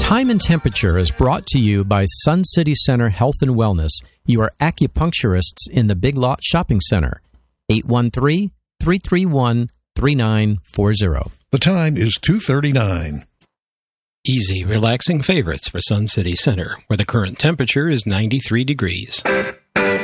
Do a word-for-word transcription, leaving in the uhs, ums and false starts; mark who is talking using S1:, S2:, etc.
S1: Time and Temperature is brought to you by Sun City Center Health and Wellness, your acupuncturists in the Big Lot Shopping Center. eight one three, three three one, three nine four zero.
S2: The time is two thirty-nine.
S3: Easy, relaxing favorites for Sun City Center, where the current temperature is ninety-three degrees.